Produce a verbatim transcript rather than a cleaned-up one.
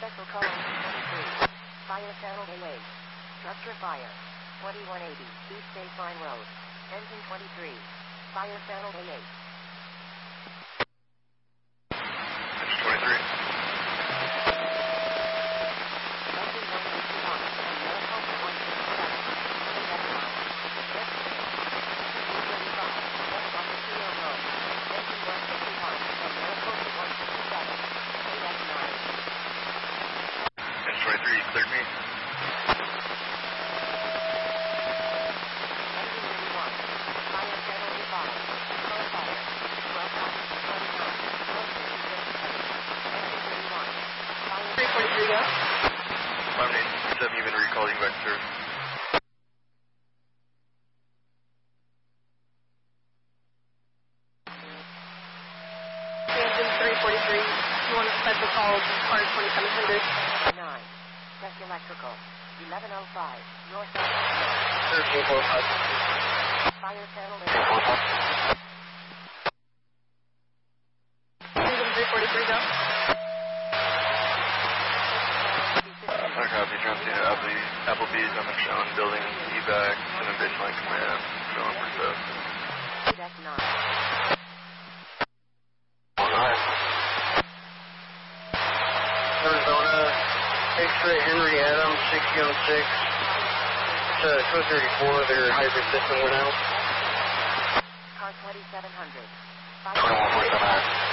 Special call twenty-three. Fire channel A eight. Structure fire. twenty-one eighty East State Line Road. Engine twenty-three. Fire channel A eight. Engine twenty-three. Engine one sixty-one. Maricopa one sixty-seven. A F nine. F six. Engine thirty-five. West Montecito Road. Engine one sixty-one. And Maricopa one sixty-seven. A F nine. Engine twenty-three, you cleared me. three forty-three, go. eleven eighty-seven, you've been recalling back, sir. Engine three forty-three, you want a special call, part twenty-seven hundred. nine, Tech Electrical, eleven oh five, North. thirteen four five. Fire channel A. Engine three forty-three, go. I copy, John Cena, Apple, Applebee's on the Sean building, evac, and then baseline command, Sean for stuff. F nine. Alright. Arizona, X-ray Henry Adams, sixty oh six. It's uh, two thirty-four, their hybrid system went out. Car twenty-seven hundred. twenty-one forty-seven.